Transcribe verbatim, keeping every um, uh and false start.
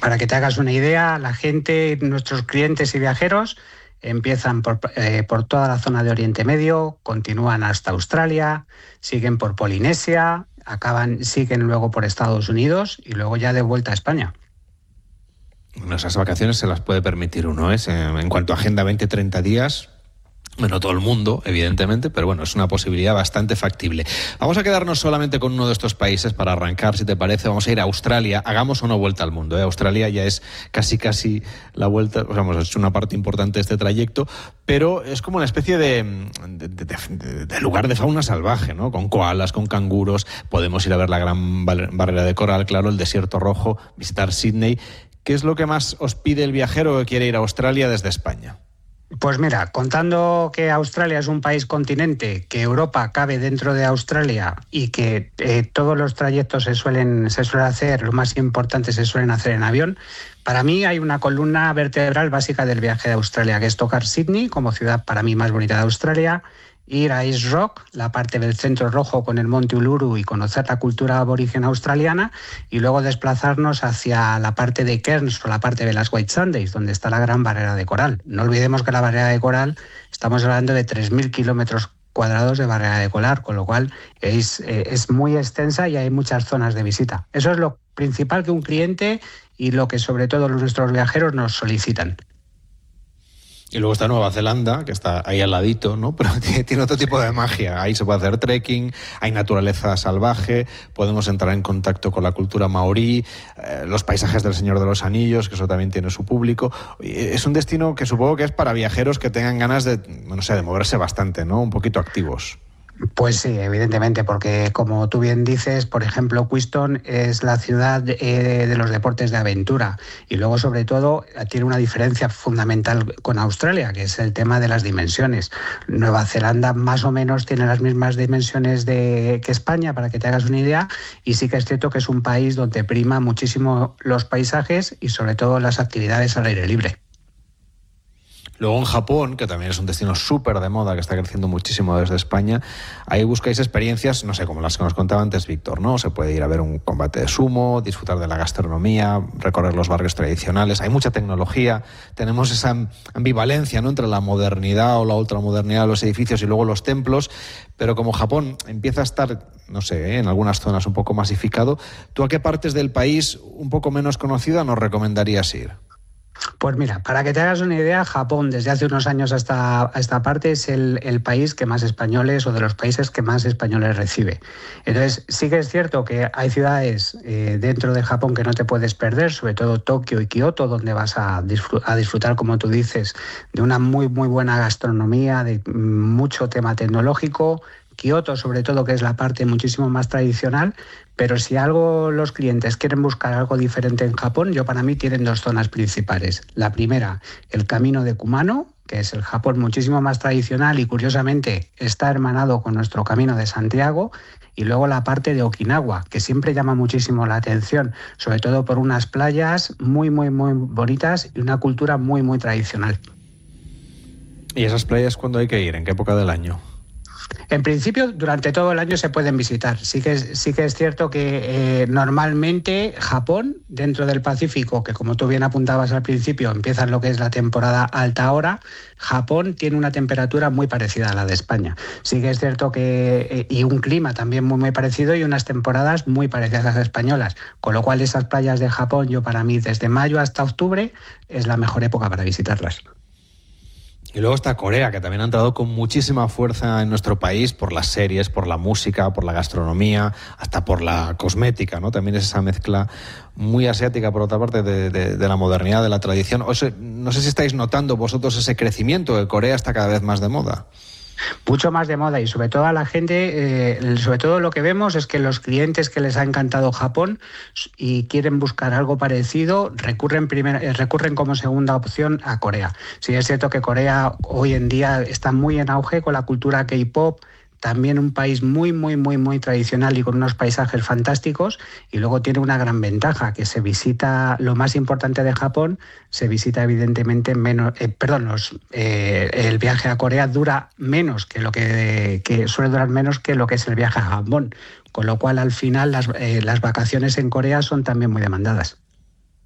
para que te hagas una idea, la gente, nuestros clientes y viajeros empiezan por, eh, por toda la zona de Oriente Medio, continúan hasta Australia, siguen por Polinesia, acaban, siguen luego por Estados Unidos y luego ya de vuelta a España. Bueno, esas vacaciones se las puede permitir uno, ¿eh? En cuanto a Agenda veinte treinta días, bueno, todo el mundo, evidentemente, pero bueno, es una posibilidad bastante factible. Vamos a quedarnos solamente con uno de estos países para arrancar, si te parece. Vamos a ir a Australia. Hagamos una vuelta al mundo, ¿eh? Australia ya es casi, casi la vuelta, o sea, hemos hecho una parte importante de este trayecto, pero es como una especie de, de, de, de, de lugar de fauna salvaje, ¿no? Con koalas, con canguros. Podemos ir a ver la gran barrera de coral, claro, el desierto rojo, visitar Sydney. ¿Qué es lo que más os pide el viajero que quiere ir a Australia desde España? Pues mira, contando que Australia es un país continente, que Europa cabe dentro de Australia y que eh, todos los trayectos se suelen, se suelen hacer, lo más importante se suelen hacer en avión, para mí hay una columna vertebral básica del viaje de Australia, que es tocar Sydney como ciudad para mí más bonita de Australia, ir a East Rock, la parte del centro rojo con el monte Uluru y conocer la cultura aborigen australiana, y luego desplazarnos hacia la parte de Cairns o la parte de las White Sands, donde está la gran barrera de coral. No olvidemos que la barrera de coral, estamos hablando de tres mil kilómetros cuadrados de barrera de coral, con lo cual es, es muy extensa y hay muchas zonas de visita. Eso es lo principal que un cliente y lo que sobre todo nuestros viajeros nos solicitan. Y luego está Nueva Zelanda, que está ahí al ladito, ¿no? Pero tiene otro tipo de magia. Ahí se puede hacer trekking, hay naturaleza salvaje, podemos entrar en contacto con la cultura maorí, eh, los paisajes del Señor de los Anillos, que eso también tiene su público. Es un destino que supongo que es para viajeros que tengan ganas de, no sé, de moverse bastante, ¿no? Un poquito activos. Pues sí, evidentemente, porque como tú bien dices, por ejemplo, Queenstown es la ciudad eh, de los deportes de aventura y luego sobre todo tiene una diferencia fundamental con Australia, que es el tema de las dimensiones. Nueva Zelanda más o menos tiene las mismas dimensiones de, que España, para que te hagas una idea, y sí que es cierto que es un país donde prima muchísimo los paisajes y sobre todo las actividades al aire libre. Luego en Japón, que también es un destino súper de moda, que está creciendo muchísimo desde España, ahí buscáis experiencias, no sé, como las que nos contaba antes Víctor, ¿no? Se puede ir a ver un combate de sumo, disfrutar de la gastronomía, recorrer los barrios tradicionales. Hay mucha tecnología, tenemos esa ambivalencia, ¿no?, entre la modernidad o la ultramodernidad de los edificios y luego los templos, pero como Japón empieza a estar, no sé, ¿eh?, en algunas zonas un poco masificado, ¿tú a qué partes del país un poco menos conocida nos recomendarías ir? Pues mira, para que te hagas una idea, Japón desde hace unos años hasta esta parte es el, el país que más españoles o de los países que más españoles recibe. Entonces sí que es cierto que hay ciudades eh, dentro de Japón que no te puedes perder, sobre todo Tokio y Kioto, donde vas a, disfr- a disfrutar, como tú dices, de una muy muy buena gastronomía, de mucho tema tecnológico. Kioto, sobre todo, que es la parte muchísimo más tradicional, pero si algo los clientes quieren buscar algo diferente en Japón, yo para mí tienen dos zonas principales. La primera, el camino de Kumano, que es el Japón muchísimo más tradicional y curiosamente está hermanado con nuestro camino de Santiago, y luego la parte de Okinawa, que siempre llama muchísimo la atención, sobre todo por unas playas muy, muy, muy bonitas y una cultura muy, muy tradicional. ¿Y esas playas cuándo hay que ir? ¿En qué época del año? En principio, durante todo el año se pueden visitar. Sí que es, sí que es cierto que eh, normalmente Japón, dentro del Pacífico, que como tú bien apuntabas al principio, empieza en lo que es la temporada alta hora, Japón tiene una temperatura muy parecida a la de España. Sí que es cierto que, eh, y un clima también muy, muy parecido y unas temporadas muy parecidas a las españolas. Con lo cual esas playas de Japón, yo para mí desde mayo hasta octubre, es la mejor época para visitarlas. Y luego está Corea, que también ha entrado con muchísima fuerza en nuestro país por las series, por la música, por la gastronomía, hasta por la cosmética, ¿no? También es esa mezcla muy asiática, por otra parte, de, de, de la modernidad, de la tradición. O sea, no sé si estáis notando vosotros ese crecimiento, que Corea está cada vez más de moda. Mucho más de moda y sobre todo a la gente, eh, sobre todo lo que vemos es que los clientes que les ha encantado Japón y quieren buscar algo parecido recurren, primer, eh, recurren como segunda opción a Corea. Sí es cierto que Corea hoy en día está muy en auge con la cultura K-pop, también un país muy, muy, muy, muy tradicional y con unos paisajes fantásticos, y luego tiene una gran ventaja, que se visita, lo más importante de Japón, se visita evidentemente menos, eh, perdón, los, eh, el viaje a Corea dura menos que lo que, que suele durar menos que lo que es el viaje a Japón, con lo cual al final las, eh, las vacaciones en Corea son también muy demandadas.